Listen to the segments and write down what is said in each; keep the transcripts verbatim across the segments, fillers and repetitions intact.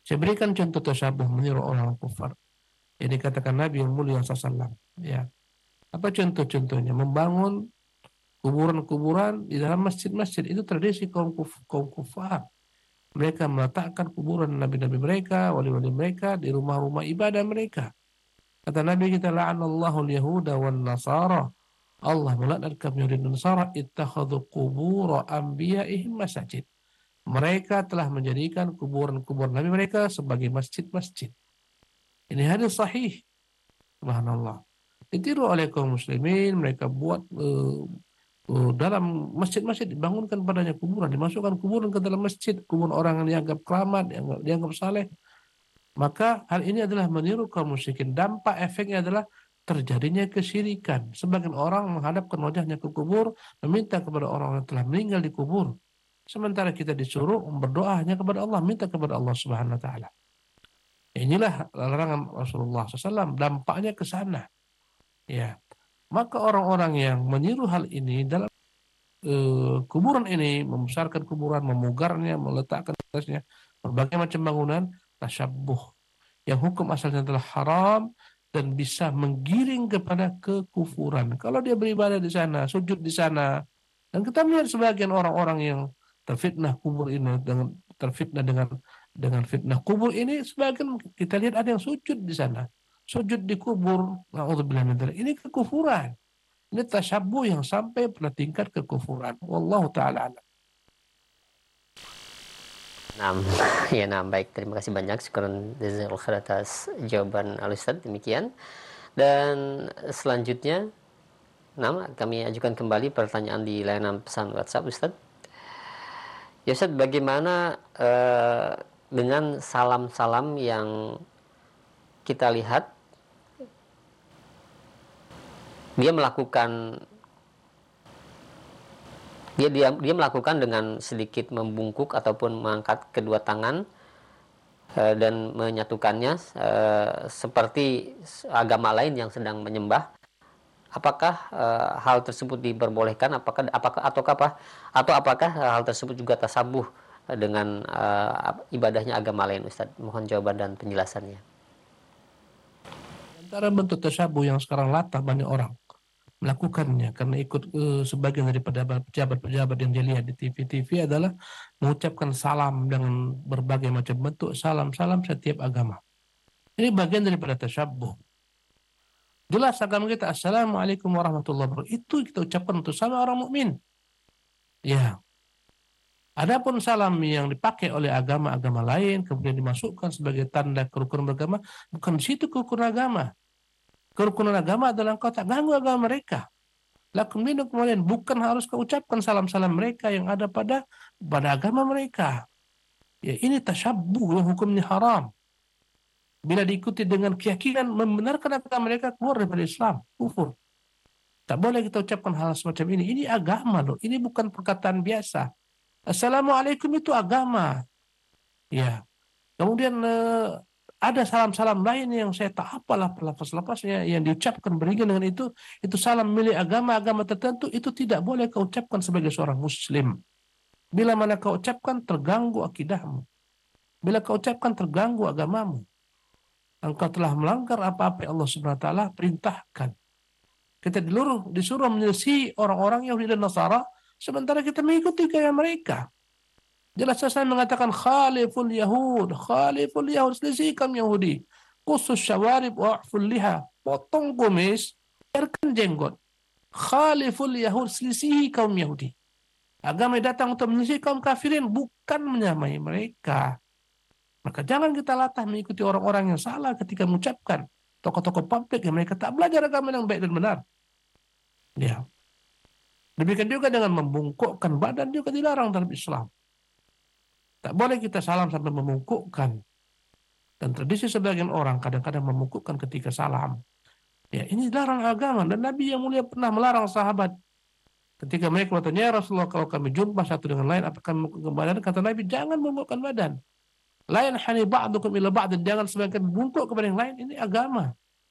Saya berikan contoh tasyabuh meniru orang kufar. Yang dikatakan Nabi yang mulia sallallahu alaihi wasallam. Ya. Apa contoh-contohnya? Membangun kuburan-kuburan di dalam masjid-masjid. Itu tradisi kaum, kuf, kaum kufar. Mereka meletakkan kuburan nabi-nabi mereka, wali-wali mereka di rumah-rumah ibadah mereka. Kata Nabi kita, la'anallahu al-yahuda wan nasara. Allah melaknat kaum Yahudi dan Nasara, ittakhadhu qubur anbiya'ihim masajid. Mereka telah menjadikan kuburan-kuburan nabi mereka sebagai masjid-masjid. Ini hadis sahih. Subhanallah. Ditiru oleh kaum muslimin, mereka buat uh, uh, dalam masjid-masjid dibangunkan padanya kuburan, dimasukkan kuburan ke dalam masjid, kuburan orang yang dianggap keramat, dianggap, dianggap saleh. Maka hal ini adalah meniru kaum musyrikin. Dampak efeknya adalah terjadinya kesyirikan. Sebagian orang menghadapkan wajahnya ke kubur, meminta kepada orang yang telah meninggal di kubur. Sementara kita disuruh berdoa hanya kepada Allah, minta kepada Allah Subhanahu wa taala. Inilah larangan Rasulullah shallallahu alaihi wasallam, dampaknya ke sana. Ya, maka orang-orang yang meniru hal ini dalam uh, kuburan ini, membesarkan kuburan, memugarnya, meletakkan atasnya berbagai macam bangunan, tasyabbuh. Yang hukum asalnya adalah haram dan bisa menggiring kepada kekufuran. Kalau dia beribadah di sana, sujud di sana, dan kita melihat sebagian orang-orang yang terfitnah kubur ini dengan terfitnah dengan dengan fitnah kubur ini, sebagian kita lihat ada yang sujud di sana, sujud di kubur. Na'udzubillah min dzalik. Ini kekufuran. Ini tasyabuh yang sampai pada tingkat kekufuran. Wallahu taala alam. Nah, ya nah baik, terima kasih banyak, syukran jazakallahu khair atas jawaban Al-Ustaz. Demikian. Dan selanjutnya, nah, kami ajukan kembali pertanyaan di layanan pesan WhatsApp, Ustaz. Ya Ustaz, bagaimana uh, dengan salam-salam yang kita lihat dia melakukan dia dia dia melakukan dengan sedikit membungkuk ataupun mengangkat kedua tangan uh, dan menyatukannya uh, seperti agama lain yang sedang menyembah. Apakah uh, hal tersebut diperbolehkan? Apakah apakah atau apa atau apakah hal tersebut juga tasabuh dengan uh, ibadahnya agama lain, Ustaz? Mohon jawaban dan penjelasannya. Antara bentuk tasabuh yang sekarang latah banyak orang melakukannya karena ikut uh, sebagian daripada pejabat-pejabat yang dilihat di T V-T V adalah mengucapkan salam dengan berbagai macam bentuk salam-salam setiap agama. Ini bagian daripada tasabuh. Jelas agama kita, assalamualaikum warahmatullahi wabarakatuh. Itu kita ucapkan untuk sama orang mukmin. Ya. Adapun salam yang dipakai oleh agama-agama lain kemudian dimasukkan sebagai tanda kerukunan beragama, bukan di situ kerukunan agama. Kerukunan agama adalah engkau tak ganggu agama mereka. Lakum dinukum waliya din. Bukan harus kau ucapkan salam-salam mereka yang ada pada pada agama mereka. Ya, ini tasyabbuh yang hukumnya haram. Bila diikuti dengan keyakinan membenarkan agama mereka, keluar daripada Islam, kufur. Tak boleh kita ucapkan hal semacam ini. Ini agama loh. Ini bukan perkataan biasa. Assalamualaikum itu agama. Ya. Kemudian eh, ada salam-salam lain yang saya tak apalah lepas-lepasnya yang diucapkan beriringan dengan itu. Itu salam milik agama-agama tertentu. Itu tidak boleh kau ucapkan sebagai seorang muslim. Bila mana kau ucapkan terganggu akidahmu. Bila kau ucapkan terganggu agamamu. Engkau telah melanggar apa-apa yang Allah Subhanahu wa taala perintahkan. Kita disuruh, disuruh menyelesaikan orang-orang Yahudi dan Nasara, sementara kita mengikuti gaya mereka. Jelas saya mengatakan khaliful Yahud, khaliful Yahud, selisih kaum Yahudi. Khusus syawarib wa'ful liha, potong kumis, biarkan jenggot. Khaliful Yahud, selisih kaum Yahudi. Agama datang untuk menyelesaikan kaum kafirin, bukan menyamai mereka. Maka jangan kita latah mengikuti orang-orang yang salah ketika mengucapkan tokoh-tokoh publik yang mereka tak belajar agama yang baik dan benar. Ya. Demikian juga dengan membungkukkan badan juga dilarang dalam Islam. Tak boleh kita salam sampai membungkukkan. Dan tradisi sebagian orang kadang-kadang membungkukkan ketika salam. Ya, ini dilarang agama. Dan Nabi yang mulia pernah melarang sahabat. Ketika mereka bertanya, ya Rasulullah, kalau kami jumpa satu dengan lain, apakah membungkukkan badan? Kata Nabi, jangan membungkukkan badan. Lain hani ba'dukum ila ba'd, jangan sebagian bungkuk kepada yang lain. Ini agama.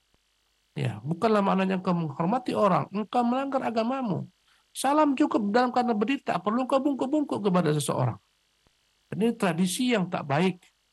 Ya, bukanlah maknanya engkau menghormati orang, engkau melanggar agamamu. Salam cukup dalam keadaan berdiri, tak perlu engkau bungkuk-bungkuk kepada seseorang. Ini tradisi yang tak baik.